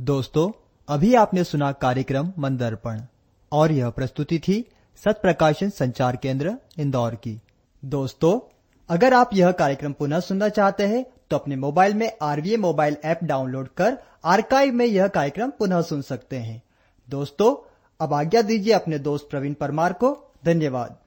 दोस्तों, अभी आपने सुना कार्यक्रम मंदर्पण और यह प्रस्तुति थी सत प्रकाशन संचार केंद्र इंदौर की। दोस्तों, अगर आप यह कार्यक्रम पुनः सुनना चाहते हैं तो अपने मोबाइल में आरवीए मोबाइल ऐप डाउनलोड कर आर्काइव में यह कार्यक्रम पुनः सुन सकते हैं। दोस्तों, अब आज्ञा दीजिए अपने दोस्त प्रवीण परमार को। धन्यवाद।